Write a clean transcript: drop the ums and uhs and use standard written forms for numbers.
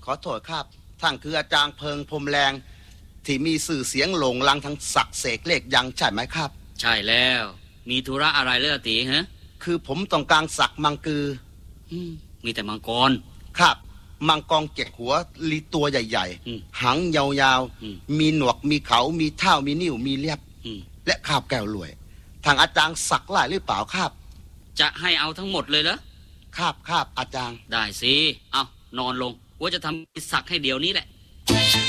ขอโทษครับท่านคืออาจารย์เพิงพรหมแรงที่มีสื่อเสียงโหลงลังทั้งสักเสกเลขยังใช่ไหมครับใช่แล้วมีธุระอะไรเล่ะตีฮะคือผมต้องการสักมังกือมีแต่มังกรครับมังกร7 หัวลีตัวใหญ่ๆหางยาวๆมีหนวกมีเขามีเท้ามีนิ้วมีเล็บและคาบแก้วรวยทางอาจารย์สักหลายหรือเปล่าครับจะให้เอาทั้งหมดเลยเหรอครับอาจารย์ได้สิเอานอนลงว่าจะทำสักให้เดี๋ยวนี้แหละ